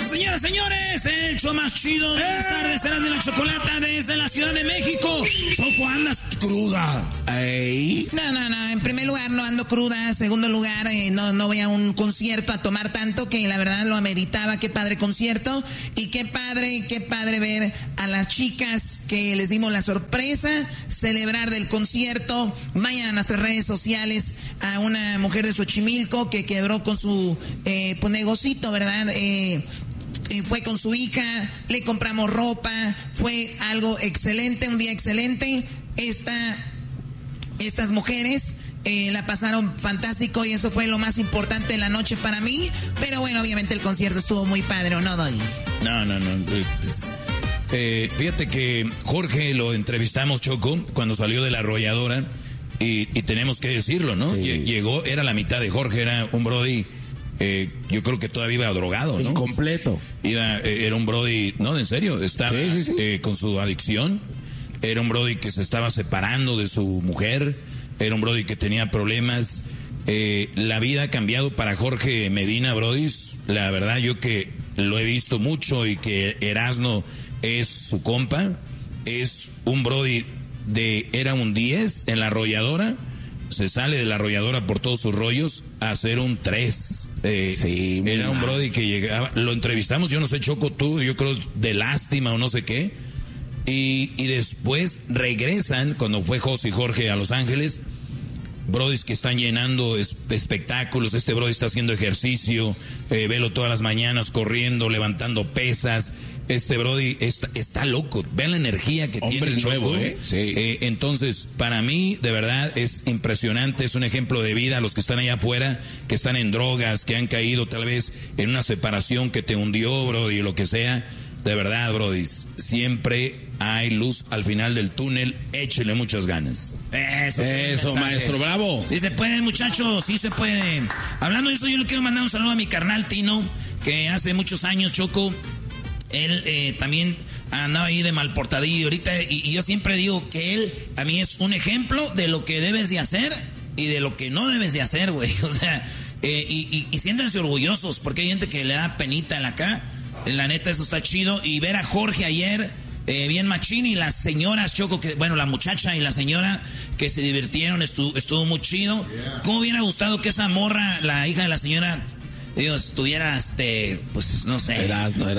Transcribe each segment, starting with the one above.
Señoras, señores, el show más chido de las tardes será de la chocolata desde la Ciudad de México. Choco, andas cruda. Ey. No, en primer lugar no ando cruda, en segundo lugar no voy a un concierto a tomar tanto que la verdad lo ameritaba. Qué padre concierto y qué padre ver a las chicas que les dimos la sorpresa, celebrar del concierto. Vayan a nuestras redes sociales a una mujer de Xochimilco que quebró con su pues, negocito, ¿verdad? Fue con su hija, le compramos ropa, fue algo excelente, un día excelente. Estas mujeres la pasaron fantástico y eso fue lo más importante de la noche para mí. Pero bueno, obviamente el concierto estuvo muy padre, ¿o no, Doggy? No. Fíjate que Jorge lo entrevistamos, Choco, cuando salió de la arrolladora y tenemos que decirlo, ¿no? Sí. Llegó, era la mitad de Jorge, era un brody... yo creo que todavía iba drogado, ¿no? Incompleto. Era un brody, no, en serio, estaba sí. Con su adicción. Era un brody que se estaba separando de su mujer. Era un brody que tenía problemas. La vida ha cambiado para Jorge Medina, brodis. La verdad, yo que lo he visto mucho y que Erasmo es su compa. Es un brody era un 10 en la arrolladora. Se sale de la arrolladora por todos sus rollos a hacer un 3. Era un brody que llegaba, lo entrevistamos, yo no sé, Choco, tú, yo creo de lástima o no sé qué. Y después regresan, cuando fue José y Jorge a Los Ángeles, brodis que están llenando espectáculos. Este brody está haciendo ejercicio, velo todas las mañanas corriendo, levantando pesas. Este brody está loco. Vean la energía que hombre tiene nuevo, Choco. Sí. Entonces, para mí, de verdad, es impresionante. Es un ejemplo de vida a los que están allá afuera, que están en drogas, que han caído tal vez en una separación que te hundió, brody, lo que sea. De verdad, brody, siempre hay luz al final del túnel. Échele muchas ganas. Eso, maestro, bravo. Sí se puede, muchachos, sí se puede. Hablando de eso, yo le quiero mandar un saludo a mi carnal Tino, que hace muchos años, Choco, él también andaba ahí de malportadillo ahorita, y yo siempre digo que él a mí es un ejemplo de lo que debes de hacer y de lo que no debes de hacer, güey. O sea, y siéntanse orgullosos, porque hay gente que le da penita en acá. La neta, eso está chido. Y ver a Jorge ayer, bien machín, y las señoras, Choco, la muchacha y la señora que se divirtieron, estuvo muy chido. Yeah. ¿Cómo hubiera gustado que esa morra, la hija de la señora, estuviera, pues, no sé. Erasmo,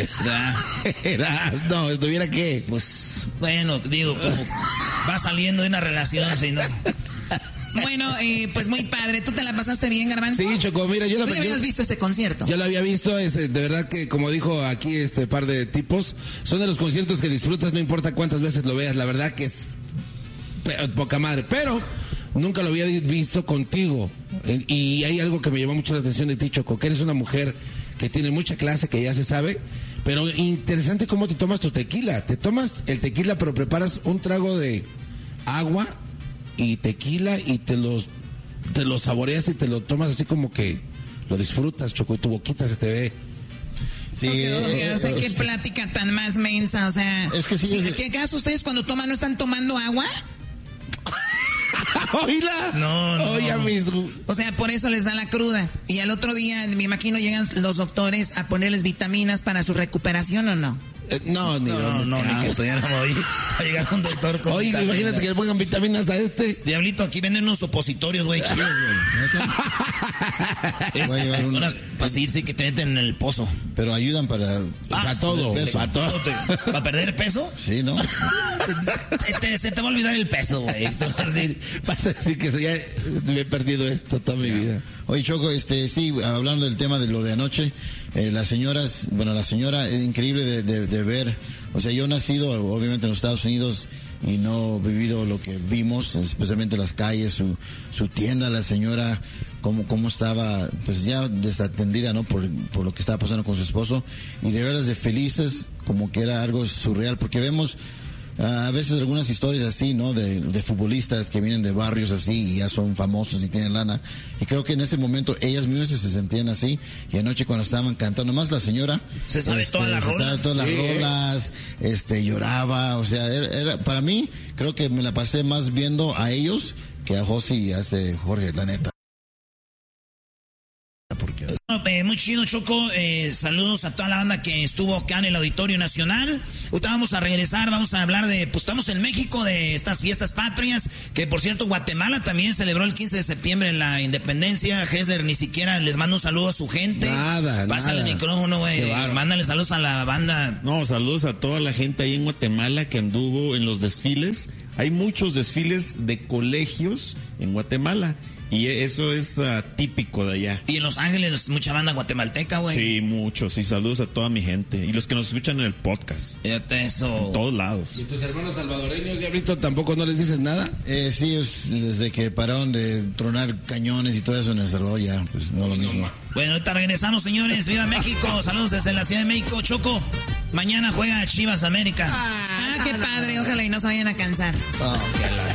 ¿estuviera qué? Pues, bueno, digo, como va saliendo de una relación así, ¿no? Bueno, pues muy padre. ¿Tú te la pasaste bien, Garbanzo? Sí, Choco, mira, ¿Tú ya habías visto ese concierto? Yo lo había visto, de verdad que, como dijo aquí par de tipos, son de los conciertos que disfrutas, no importa cuántas veces lo veas, la verdad que es poca madre, pero nunca lo había visto contigo. Y hay algo que me llamó mucho la atención de ti, Choco, que eres una mujer que tiene mucha clase, que ya se sabe, pero interesante cómo te tomas tu tequila. Te tomas el tequila, pero preparas un trago de agua y tequila y te los saboreas y te lo tomas así como que lo disfrutas, Choco, y tu boquita se te ve. Sí, o sea, qué plática tan más mensa, o sea, es que sí, ¿qué acaso ustedes cuando toman no están tomando agua? Oíla. No. Oye, o sea, por eso les da la cruda. Y al otro día, me imagino, llegan los doctores a ponerles vitaminas para su recuperación, ¿o no? No, ni que estuviéramos ahí a llegar un doctor con oye, vitaminas. Imagínate que le pongan vitaminas a Diablito, aquí venden unos opositorios, güey, chidos, güey. Unas pastillas que te meten en el pozo. Pero ayudan para todo. ¿Para todo? ¿Para perder peso? Sí, ¿no? Se te va a olvidar el peso, güey. Vas a decir que ya me he perdido esto toda mi vida. Oye, Choco, sí, hablando del tema de lo de anoche, la señora es increíble de ver. O sea, yo he nacido obviamente en los Estados Unidos y no he vivido lo que vimos, especialmente las calles, su tienda, la señora, cómo estaba, pues ya desatendida, ¿no? Por lo que estaba pasando con su esposo, y de veras de felices, como que era algo surreal, porque vemos a veces algunas historias así, ¿no? De futbolistas que vienen de barrios así y ya son famosos y tienen lana. Y creo que en ese momento ellas mismas se sentían así. Y anoche cuando estaban cantando, nomás la señora se sabe todas las rolas. Lloraba. O sea, era para mí, creo que me la pasé más viendo a ellos que a José y a Jorge, la neta. Muy chido, Choco. Saludos a toda la banda que estuvo acá en el Auditorio Nacional. Ahorita vamos a regresar, vamos a hablar de, pues estamos en México, de estas fiestas patrias, que por cierto Guatemala también celebró el 15 de septiembre la independencia. Hessler ni siquiera les manda un saludo a su gente. Pásale el micrófono, güey. Mándale saludos a la banda. No, saludos a toda la gente ahí en Guatemala que anduvo en los desfiles. Hay muchos desfiles de colegios en Guatemala. Y eso es típico de allá. Y en Los Ángeles, mucha banda guatemalteca, güey. Sí, muchos. Y saludos a toda mi gente. Y los que nos escuchan en el podcast. Fíjate eso. En todos lados. ¿Y tus hermanos salvadoreños, Diablito, tampoco no les dices nada? Sí, desde que pararon de tronar cañones y todo eso en El Salvador, ya, pues no lo mismo. Bueno, ahorita regresamos, señores. ¡Viva México! Saludos desde la Ciudad de México. Choco, mañana juega Chivas América. Qué padre. Ojalá y no se vayan a cansar.